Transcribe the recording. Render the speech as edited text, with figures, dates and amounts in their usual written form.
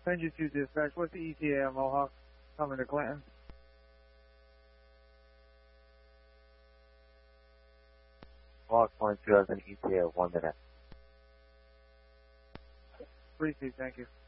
Engine 2 dispatch, what's the ETA on Mohawk coming to Clinton? Mohawk 22 has an ETA of 1 minute. Briefly, thank you.